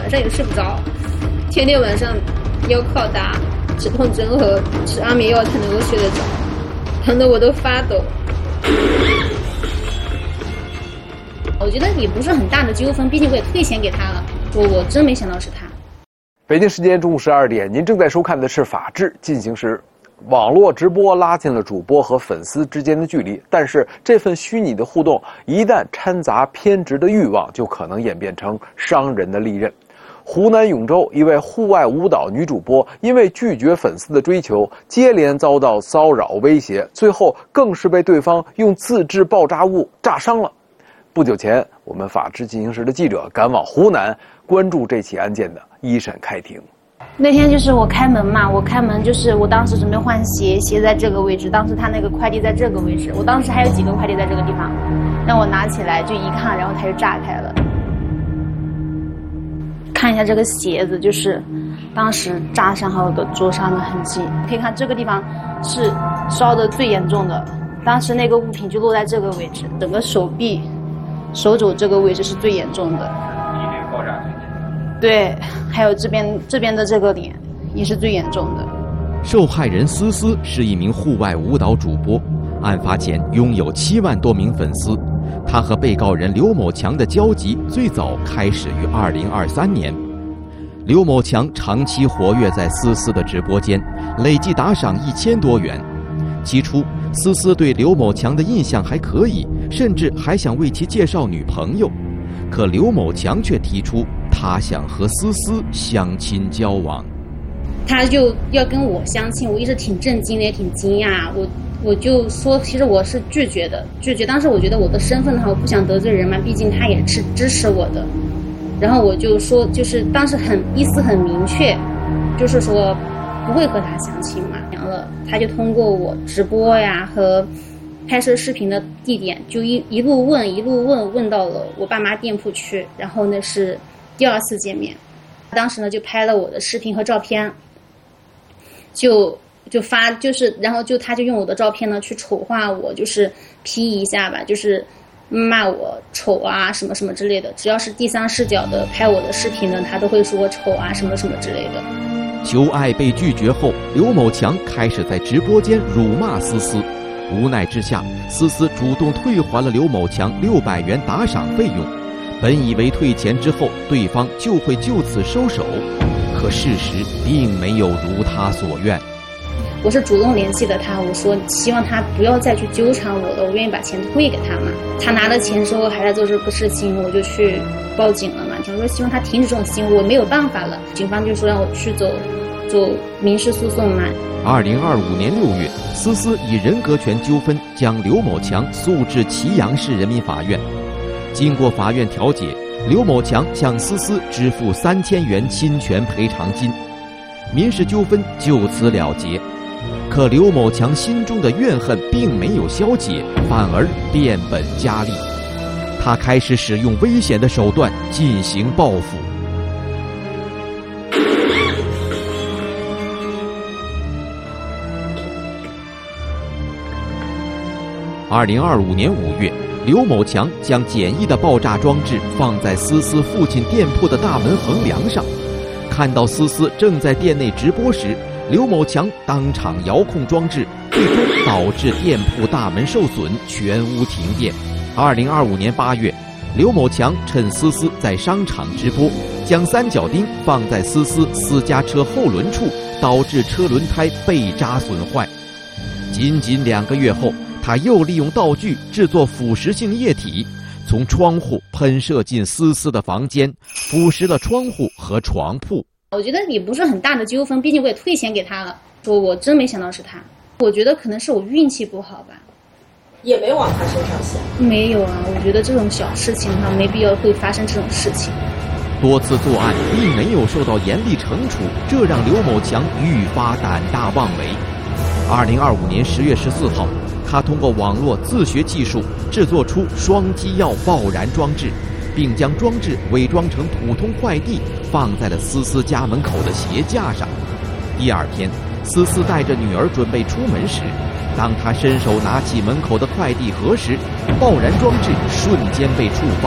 晚上也睡不着，天天晚上要靠打止痛针和吃安眠药才能够睡得着，疼得我都发抖。我觉得也不是很大的纠纷，毕竟我也退钱给他了。我真没想到是他。 北京时间中午12点，您正在收看的是《法治进行时》。网络直播拉近了主播和粉丝之间的距离，但是这份虚拟的互动一旦掺杂偏执的欲望，就可能演变成伤人的利刃。湖南永州一位户外舞蹈女主播因为拒绝粉丝的追求，接连遭到骚扰威胁，最后更是被对方用自制爆炸物炸伤了。不久前，我们法治进行时的记者赶往湖南，关注这起案件的一审开庭。 那天就是我开门嘛，我开门就是我当时准备换鞋，鞋在这个位置，当时他那个快递在这个位置，我当时还有几个快递在这个地方，让我拿起来就一看，然后他就炸开了。看一下这个鞋子，就是当时炸伤后的灼伤的痕迹，可以看这个地方是烧的最严重的，当时那个物品就落在这个位置，整个手臂、手肘这个位置是最严重的。 爆炸对，还有这边的这个脸也是最严重的。 受害人思思是一名户外舞蹈主播，案发前拥有7万多名粉丝。他和被告人刘某强的交集最早开始于2023年。刘某强长期活跃在思思的直播间，累计打赏1000多元。起初，思思对刘某强的印象还可以，甚至还想为其介绍女朋友。可刘某强却提出他想和思思相亲交往， 他就要跟我相亲，我一直挺震惊的，也挺惊讶。我就说，其实我是拒绝的。当时我觉得我的身份的话，我不想得罪人嘛，毕竟他也是支持我的。然后我就说，就是当时意思很明确，就是说不会和他相亲嘛。然后他就通过我直播呀和拍摄视频的地点，就一路问到了我爸妈店铺去，然后那是第2次见面。当时呢就拍了我的视频和照片，就发，就是然后他就用我的照片呢去丑化我，就是 P 一下吧，就是骂我丑啊什么什么之类的。只要是第3视角的拍我的视频呢，他都会说我丑啊什么什么之类的。 求爱被拒绝后，刘某强开始在直播间辱骂思思。无奈之下，思思主动退还了刘某强600元打赏费用。本以为退钱之后对方就会就此收手，可事实并没有如他所愿。 我是主动联系的他，我说希望他不要再去纠缠我了，我愿意把钱退给他嘛。他拿了钱之后还在做这个事情，我就去报警了嘛，就是说希望他停止这种行为，我没有办法了。警方就说让我去走民事诉讼嘛。 2025年6月，思思以人格权纠纷将刘某强诉至祁阳市人民法院。经过法院调解，刘某强向思思支付3000元侵权赔偿金，民事纠纷就此了结。可刘某强心中的怨恨并没有消解，反而变本加厉。他开始使用危险的手段进行报复。2025年5月，刘某强将简易的爆炸装置放在思思父亲店铺的大门横梁上。看到思思正在店内直播时，刘某强当场遥控装置，最终导致店铺大门受损，全屋停电。2025年8月，刘某强趁思思在商场直播，将3角钉放在思思私家车后轮处，导致车轮胎被扎损坏。仅2个月后，他又利用道具制作腐蚀性液体，从窗户喷射进思思的房间，腐蚀了窗户和床铺。 我觉得也不是很大的纠纷，毕竟我也退钱给他了。说我真没想到是他，我觉得可能是我运气不好吧。 也没往他身上想。 没有啊，我觉得这种小事情哈，没必要会发生这种事情。 多次作案并没有受到严厉惩处，这让刘某强愈发胆大妄为。2025年10月14号，他通过网络自学技术制作出双击药爆燃装置，并将装置伪装成普通快递，放在了思思家门口的鞋架上。第2天，思思带着女儿准备出门时，当他伸手拿起门口的快递盒时，爆燃装置瞬间被触发，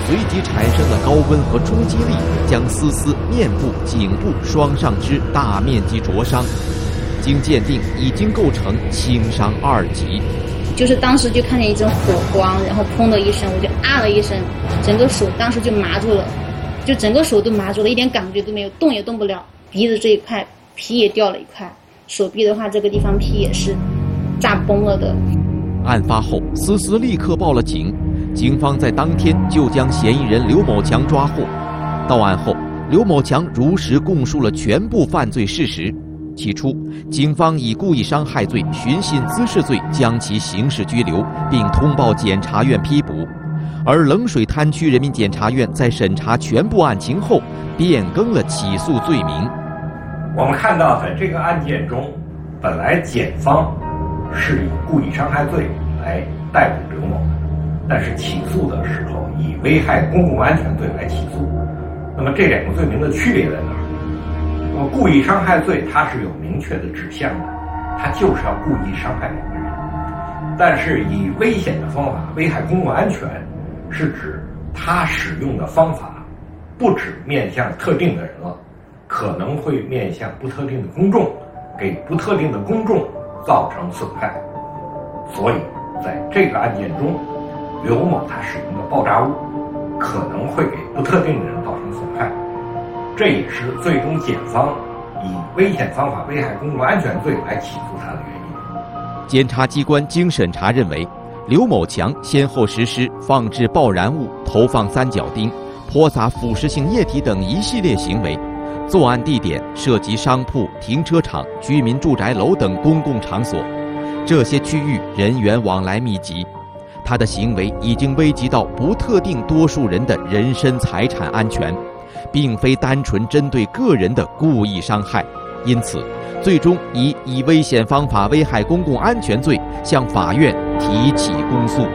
随即产生了高温和冲击力，将思思面部、颈部双上肢大面积灼伤，经鉴定已经构成轻伤2级。 就是当时就看见一阵火光，然后砰的一声，我就啊了一声，整个手当时就麻住了，就整个手都麻住了，一点感觉都没有，动也动不了。鼻子这一块皮也掉了一块，手臂的话这个地方皮也是炸崩了的。 案发后，思思立刻报了警，警方在当天就将嫌疑人刘某强抓获。到案后，刘某强如实供述了全部犯罪事实。起初，警方以故意伤害罪、寻衅滋事罪将其刑事拘留，并通报检察院批捕。而冷水滩区人民检察院在审查全部案情后，变更了起诉罪名。 我们看到，在这个案件中，本来检方是以故意伤害罪来逮捕刘某的，但是起诉的时候以危害公共安全罪来起诉。那么这两个罪名的区别在哪儿？那么故意伤害罪它是有明确的指向的，它就是要故意伤害某个人。但是以危险的方法危害公共安全，是指他使用的方法不只面向特定的人了，可能会面向不特定的公众，给不特定的公众造成损害。所以在这个案件中，刘某他使用的爆炸物可能会给不特定的人造成损害，这也是最终检方以危险方法危害公共安全罪来起诉他的原因。 检察机关经审查认为，刘某强先后实施放置爆燃物、投放三角钉、泼洒腐蚀性液体等一系列行为，作案地点涉及商铺、停车场、居民住宅楼等公共场所，这些区域人员往来密集，他的行为已经危及到不特定多数人的人身财产安全，并非单纯针对个人的故意伤害，因此最终以危险方法危害公共安全罪向法院提起公诉。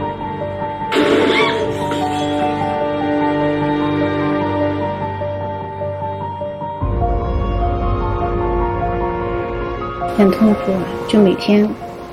很痛苦啊，就每天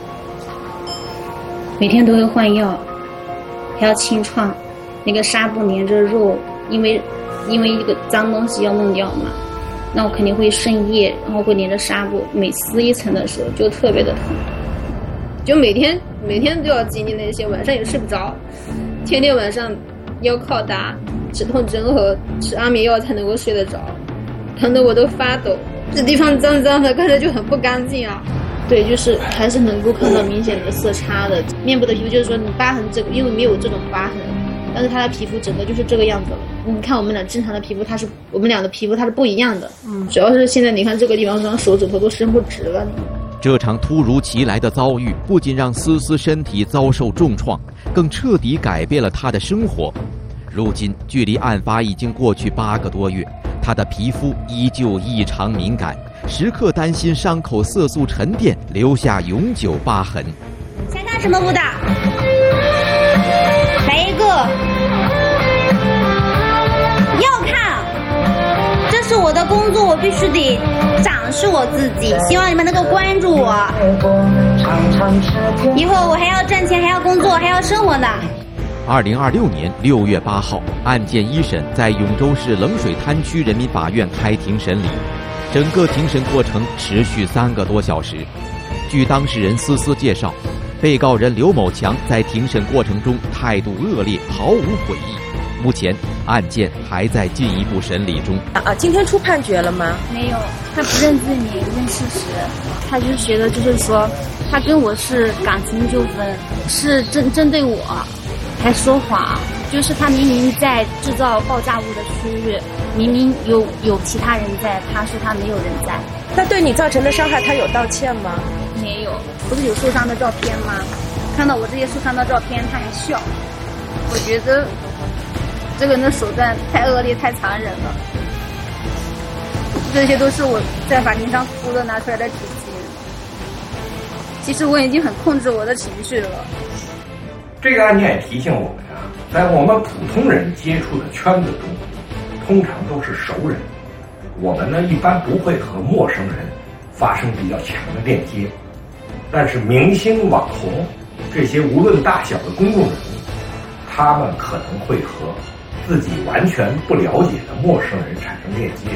都会换药，还要清创，那个纱布粘着肉，因为一个脏东西要弄掉嘛，那我肯定会渗液，然后会粘着纱布，每撕一层的时候就特别的痛，就每天都要经历那些，晚上也睡不着，天天晚上要靠打止痛针和吃安眠药才能够睡得着，疼得我都发抖。这地方脏脏的，看着就很不干净啊。对，就是还是能够看到明显的色差的。面部的皮肤就是说你疤痕这个，因为没有这种疤痕，但是他的皮肤整个就是这个样子了。你看我们俩正常的皮肤，我们俩的皮肤它是不一样的。主要是现在你看这个地方上手指头都伸不直了。 这场突如其来的遭遇不仅让思思身体遭受重创，更彻底改变了她的生活。如今距离案发已经过去8个多月，她的皮肤依旧异常敏感，时刻担心伤口色素沉淀留下永久疤痕。 想看什么舞蹈？来一个。要看，这是我的工作，我必须得展示我自己，希望你们能够关注我。以后我还要赚钱，还要工作，还要生活的。 2026年6月8号，案件一审在永州市冷水滩区人民法院开庭审理，整个庭审过程持续3个多小时。据当事人思思介绍，被告人刘某强在庭审过程中态度恶劣，毫无悔意。目前案件还在进一步审理中。 今天出判决了吗？ 没有，他不认罪名，认事实。他就觉得就是说，他跟我是感情纠纷，是针对我，还说谎。就是他明明在制造爆炸物的区域，明明有其他人在，他说他没有人在。 那对你造成的伤害，他有道歉吗？ 没有，不是有受伤的照片吗？看到我这些受伤的照片，他还笑。我觉得这个人的手段太恶劣，太残忍了。这些都是我在法庭上哭的拿出来的纸巾。其实我已经很控制我的情绪了。 这个案件也提醒我们啊，在我们普通人接触的圈子中，通常都是熟人。我们呢，一般不会和陌生人发生比较强的链接，但是明星、网红这些无论大小的公众人物，他们可能会和自己完全不了解的陌生人产生链接，